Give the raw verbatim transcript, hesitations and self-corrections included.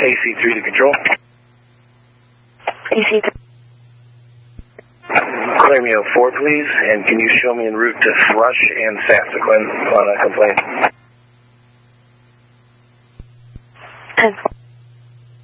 A C three to control. A C three. Clamio four, please, and can you show me en route to Thrush and Sassaquin on a complaint? ten four.